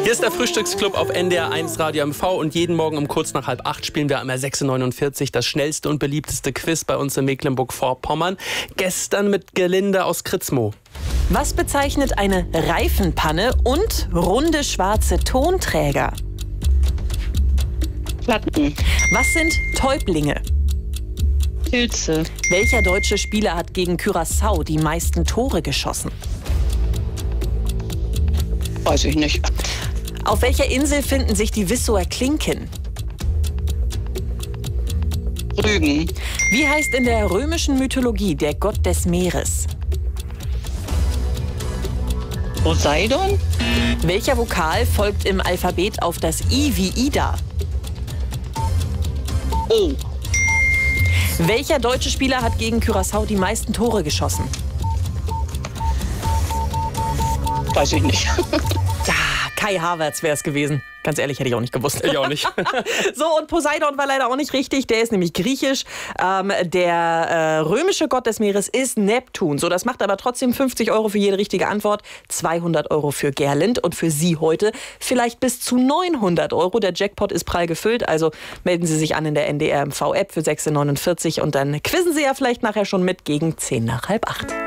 Hier ist der Frühstücksclub auf NDR 1 Radio MV und jeden Morgen um kurz nach 7:30 spielen wir einmal 6:49 das schnellste und beliebteste Quiz bei uns in Mecklenburg-Vorpommern. Gestern mit Gelinde aus Kritzmo. Was bezeichnet eine Reifenpanne und runde schwarze Tonträger? Platten. Was sind Täublinge? Pilze. Welcher deutsche Spieler hat gegen Curaçao die meisten Tore geschossen? Weiß ich nicht. Auf welcher Insel finden sich die Wissower Klinken? Rügen. Wie heißt in der römischen Mythologie der Gott des Meeres? Poseidon. Welcher Vokal folgt im Alphabet auf das I wie Ida? O. Welcher deutsche Spieler hat gegen Curaçao die meisten Tore geschossen? Weiß ich nicht. Ja, Kai Havertz wäre es gewesen. Ganz ehrlich, hätte ich auch nicht gewusst. Ich auch nicht. So, und Poseidon war leider auch nicht richtig. Der ist nämlich griechisch. Der römische Gott des Meeres ist Neptun. So, das macht aber trotzdem 50 € für jede richtige Antwort. 200 € für Gerlind und für Sie heute vielleicht bis zu 900 €. Der Jackpot ist prall gefüllt. Also melden Sie sich an in der NDR MV-App für 6:49 und dann quizzen Sie ja vielleicht nachher schon mit gegen 7:50.